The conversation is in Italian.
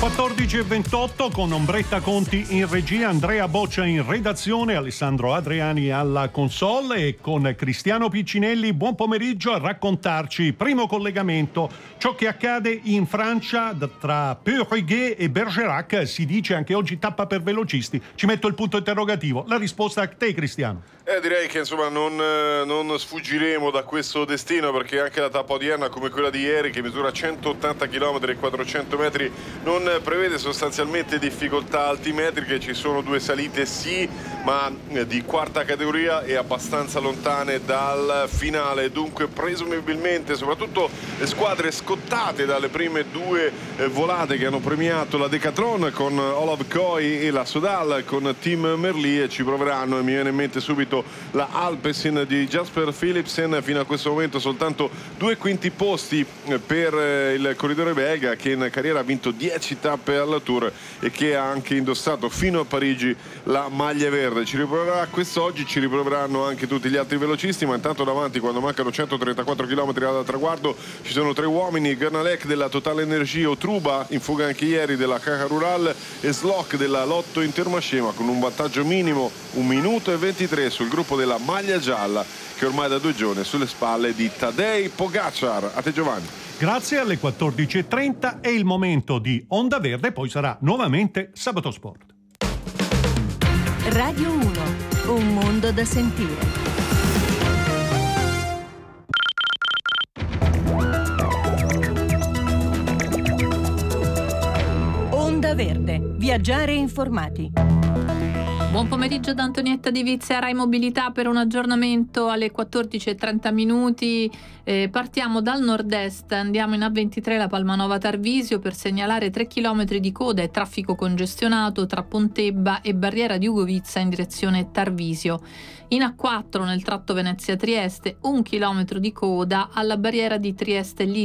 14:28 con Ombretta Conti in regia, Andrea Boccia in redazione, Alessandro Adriani alla console e con Cristiano Piccinelli. Buon pomeriggio a raccontarci, primo collegamento, ciò che accade in Francia tra Périgueux e Bergerac. Si dice anche oggi tappa per velocisti. Ci metto il punto interrogativo. La risposta a te, Cristiano. Direi che insomma non sfuggiremo da questo destino, perché anche la tappa odierna, come quella di ieri, che misura 180 km e 400 metri, non prevede sostanzialmente difficoltà altimetriche. Ci sono due salite sì, ma di quarta categoria e abbastanza lontane dal finale. Dunque presumibilmente, soprattutto le squadre scottate dalle prime due volate che hanno premiato la Decathlon con Olav Koy e la Sodal con Tim Merlier, ci proveranno. E mi viene in mente subito la Alpecin di Jasper Philipsen. Fino a questo momento soltanto 2 quinti posti per il corridore belga, che in carriera ha vinto 10 tappe alla Tour e che ha anche indossato fino a Parigi la maglia verde. Ci riproverà quest'oggi, ci riproveranno anche tutti gli altri velocisti, ma intanto davanti, quando mancano 134 km al traguardo, ci sono 3 uomini: Gernalek della Total Energie, Otruba in fuga anche ieri della Caja Rural e Slock della Lotto Intermarché, ma con un vantaggio minimo 1 minuto e 23 sul gruppo della maglia gialla, che ormai da 2 giorni è sulle spalle di Tadej Pogacar. A te, Giovanni. Grazie. Alle 14:30 è il momento di Onda Verde, poi sarà nuovamente Sabato Sport. Radio 1, un mondo da sentire. Onda Verde, viaggiare informati. Buon pomeriggio da Antonietta Di Vizia, Rai Mobilità, per un aggiornamento alle 14:30. Partiamo dal nord-est, andiamo in A23 la Palmanova Tarvisio per segnalare 3 km di coda e traffico congestionato tra Pontebba e Barriera di Ugovizza in direzione Tarvisio. In A4 nel tratto Venezia-Trieste 1 chilometro di coda alla barriera di Trieste